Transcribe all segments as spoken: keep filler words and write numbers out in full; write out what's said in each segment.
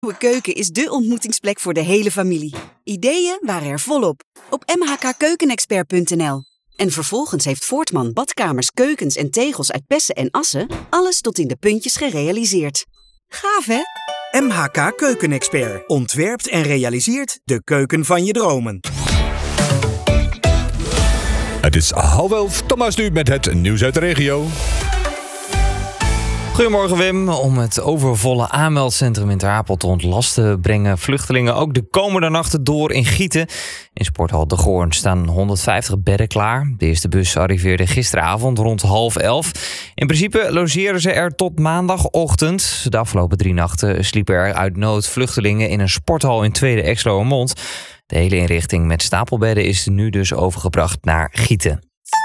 Nieuwe Keuken is dé ontmoetingsplek voor de hele familie. Ideeën waren er volop op m h k keukenexpert punt n l. En vervolgens heeft Voortman badkamers, keukens en tegels uit Pessen en Assen alles tot in de puntjes gerealiseerd. Gaaf, hè? M H K Keukenexpert ontwerpt en realiseert de keuken van je dromen. Het is half elf. Thomas nu met het nieuws uit de regio. Goedemorgen Wim. Om het overvolle aanmeldcentrum in Ter Apel te ontlasten brengen vluchtelingen ook de komende nachten door in Gieten. In sporthal De Goorn staan honderdvijftig bedden klaar. De eerste bus arriveerde gisteravond rond half elf. In principe logeren ze er tot maandagochtend. De afgelopen drie nachten sliepen er uit nood vluchtelingen in een sporthal in Tweede Exloërmond. De hele inrichting met stapelbedden is nu dus overgebracht naar Gieten.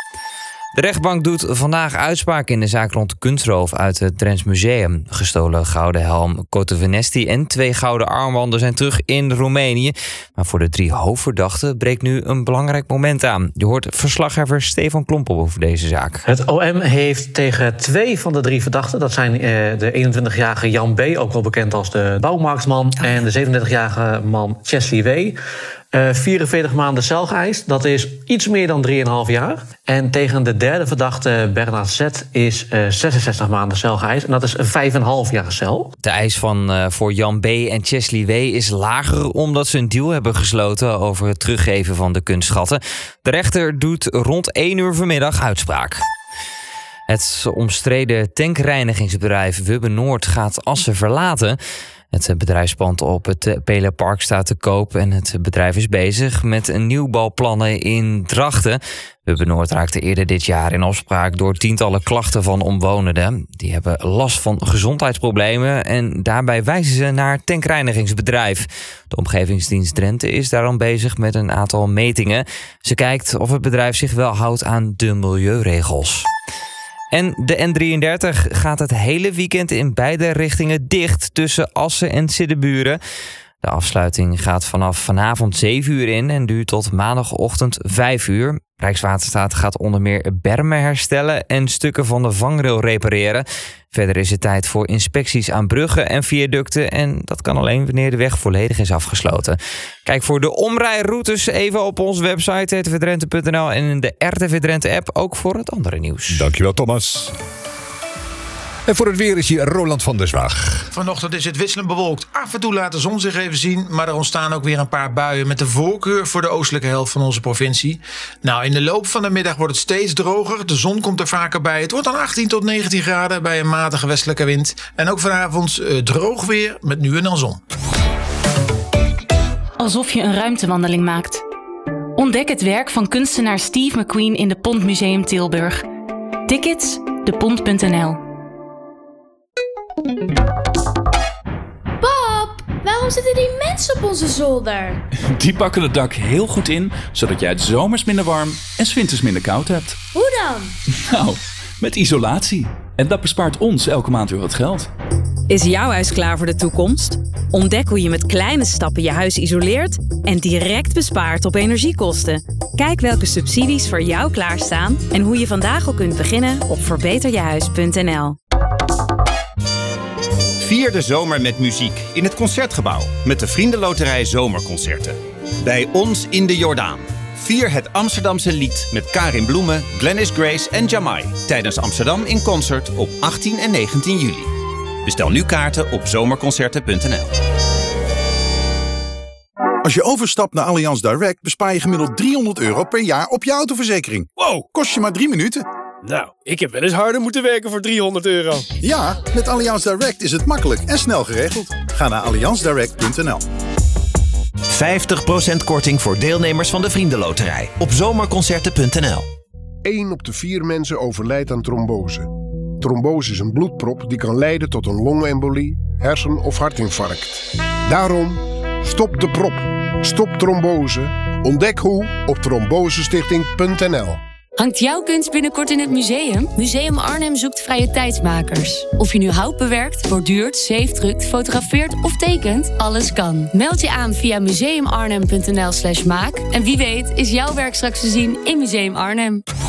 De rechtbank doet vandaag uitspraak in de zaak rond kunstroof uit het Drents Museum. Gestolen gouden helm Cotovenesti en twee gouden armbanden zijn terug in Roemenië. Maar voor de drie hoofdverdachten breekt nu een belangrijk moment aan. Je hoort verslaggever Stefan Klompel over deze zaak. Het O M heeft tegen twee van de drie verdachten, dat zijn uh, de eenentwintigjarige Jan B., ook wel bekend als de bouwmarktman, en de zevenendertigjarige man Chesley W., Uh, vierenveertig maanden cel geëist. Dat is iets meer dan drieënhalf jaar. En tegen de derde verdachte, Bernard Z., is uh, zesenzestig maanden cel geëist. En dat is een vijf komma vijf jaar cel. De eis van uh, voor Jan B. en Chesley W. is lager omdat ze een deal hebben gesloten over het teruggeven van de kunstschatten. De rechter doet rond één uur vanmiddag uitspraak. Het omstreden tankreinigingsbedrijf Wubbe Noord gaat Assen verlaten. Het bedrijfspand op het Pelerpark staat te koop en het bedrijf is bezig met nieuwbouwplannen in Drachten. Wubbe Noord raakte eerder dit jaar in opspraak door tientallen klachten van omwonenden. Die hebben last van gezondheidsproblemen en daarbij wijzen ze naar het tankreinigingsbedrijf. De Omgevingsdienst Drenthe is daarom bezig met een aantal metingen. Ze kijkt of het bedrijf zich wel houdt aan de milieuregels. En de N drieëndertig gaat het hele weekend in beide richtingen dicht tussen Assen en Siddeburen. De afsluiting gaat vanaf vanavond zeven uur in en duurt tot maandagochtend vijf uur. Rijkswaterstaat gaat onder meer bermen herstellen en stukken van de vangrail repareren. Verder is het tijd voor inspecties aan bruggen en viaducten en dat kan alleen wanneer de weg volledig is afgesloten. Kijk voor de omrijroutes even op onze website r t v drenthe punt n l en in de R T V Drenthe app ook voor het andere nieuws. Dankjewel Thomas. En voor het weer is hier Roland van der Zwaag. Vanochtend is het wisselend bewolkt. Af en toe laat de zon zich even zien. Maar er ontstaan ook weer een paar buien met de voorkeur voor de oostelijke helft van onze provincie. Nou, in de loop van de middag wordt het steeds droger. De zon komt er vaker bij. Het wordt dan achttien tot negentien graden bij een matige westelijke wind. En ook vanavond uh, droog weer met nu en dan zon. Alsof je een ruimtewandeling maakt. Ontdek het werk van kunstenaar Steve McQueen in de Pont Museum Tilburg. Tickets de pont punt n l. Pap, waarom zitten die mensen op onze zolder? Die pakken het dak heel goed in, zodat jij het zomers minder warm en 's winters minder koud hebt. Hoe dan? Nou, met isolatie. En dat bespaart ons elke maand weer wat geld. Is jouw huis klaar voor de toekomst? Ontdek hoe je met kleine stappen je huis isoleert en direct bespaart op energiekosten. Kijk welke subsidies voor jou klaarstaan en hoe je vandaag al kunt beginnen op verbeter je huis punt n l. Vier de zomer met muziek in het Concertgebouw met de Vriendenloterij Zomerconcerten. Bij ons in de Jordaan. Vier het Amsterdamse lied met Karin Bloemen, Glennis Grace en Jamai tijdens Amsterdam in Concert op achttien en negentien juli. Bestel nu kaarten op zomerconcerten punt n l. Als je overstapt naar Allianz Direct bespaar je gemiddeld driehonderd euro per jaar op je autoverzekering. Wow, kost je maar drie minuten. Nou, ik heb wel eens harder moeten werken voor driehonderd euro. Ja, met Allianz Direct is het makkelijk en snel geregeld. Ga naar allianz direct punt n l. vijftig procent korting voor deelnemers van de Vriendenloterij op zomerconcerten punt n l. één op de vier mensen overlijdt aan trombose. Trombose is een bloedprop die kan leiden tot een longembolie, hersen- of hartinfarct. Daarom, stop de prop. Stop trombose. Ontdek hoe op trombosestichting punt n l. Hangt jouw kunst binnenkort in het museum? Museum Arnhem zoekt vrije tijdsmakers. Of je nu hout bewerkt, borduurt, zeefdrukt, fotografeert of tekent, alles kan. Meld je aan via museumarnhem punt n l slash maak. En wie weet is jouw werk straks te zien in Museum Arnhem.